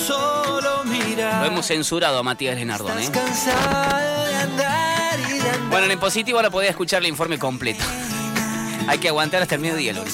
solo mirar. Lo hemos censurado a Matías Lenardón, ¿eh? Cansada de andar y de andar. Bueno, en el positivo ahora podés escuchar el informe completo. Hay que aguantar hasta el mediodía, Loli.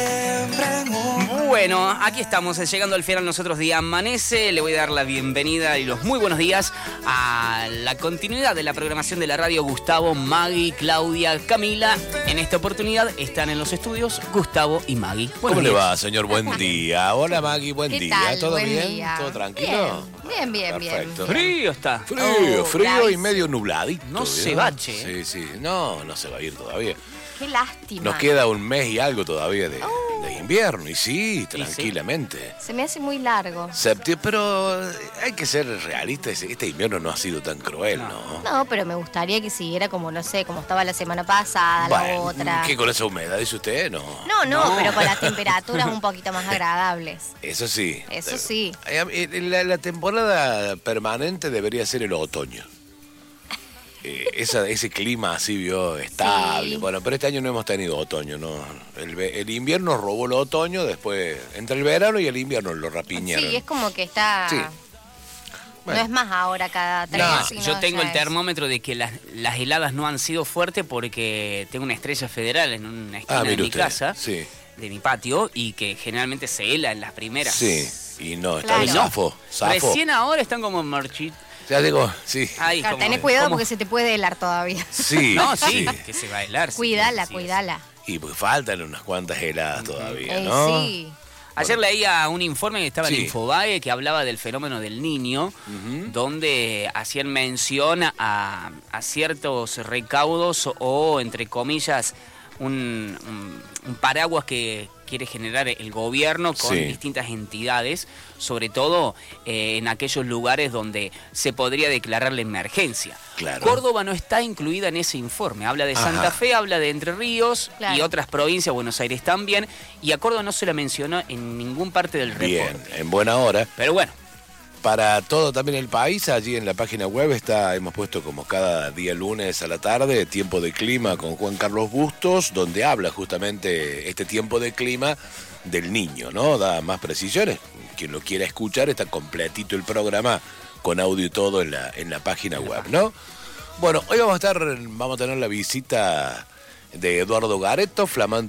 Bueno, aquí estamos, llegando al final nosotros de Amanece. Le voy a dar la bienvenida y los muy buenos días a la continuidad de la programación de la radio. Gustavo, Maggie, Claudia, Camila. En esta oportunidad están en los estudios Gustavo y Maggie. ¿Cómo le va, señor? Buen día. Hola, Maggie, buen ¿Qué día. tal? ¿Todo Buen bien? día. ¿Todo tranquilo? Bien. Perfecto. Frío está. Frío y bravísimo. medio nubladito. No se ¿vio? va, che. Sí. No se va a ir todavía. Qué lástima. Nos queda un mes y algo todavía de invierno. Y sí, tranquilamente. Se me hace muy largo. Pero hay que ser realistas. Este invierno no ha sido tan cruel, ¿no? No, pero me gustaría que siguiera como, no sé, como estaba la semana pasada, la Bueno, otra. ¿qué con esa humedad dice usted? No. No, pero con las temperaturas un poquito más agradables. Eso sí. Eso sí. La temporada permanente debería ser el otoño. Ese clima así, vio, estable. Sí. Bueno, pero este año no hemos tenido otoño, ¿no? El invierno robó el otoño, después entre el verano y el invierno lo rapiñaron. Sí, es como que está... Sí. Bueno. No es más ahora cada 3 No, sino yo tengo ya el es. termómetro de que las heladas no han sido fuertes porque tengo una estrella federal en una esquina de mire mi usted. casa, Sí. de mi patio, y que generalmente se hela en las primeras. Sí. Y no, está Claro. el zafo. Recién ahora están como marchitos. Ya digo, sí. Ay, Claro, como- tenés cuidado como- porque se te puede helar todavía. Sí. No, sí, que se va a helar. sí, Cuídala. Y pues faltan unas cuantas heladas todavía, ¿no? Sí. Ayer leía un informe que estaba Sí. en Infobae que hablaba del fenómeno del niño, donde hacían mención a ciertos recaudos o, entre comillas, un paraguas que quiere generar el gobierno con Sí. distintas entidades, sobre todo en aquellos lugares donde se podría declarar la emergencia. Claro. Córdoba no está incluida en ese informe. Habla de Santa Ajá. Fe, habla de Entre Ríos Claro. y otras provincias, Buenos Aires también, y a Córdoba no se la mencionó en ningún parte del Bien, reporte. en buena hora. Pero bueno, Para todo también el país, allí en la página web hemos puesto como cada día lunes a la tarde, tiempo de clima con Juan Carlos Bustos, donde habla justamente este tiempo de clima del niño, ¿no? Da más precisiones. Quien lo quiera escuchar, está completito el programa con audio y todo en la página web, ¿no? Bueno, hoy vamos a tener la visita de Eduardo Gareto, flamante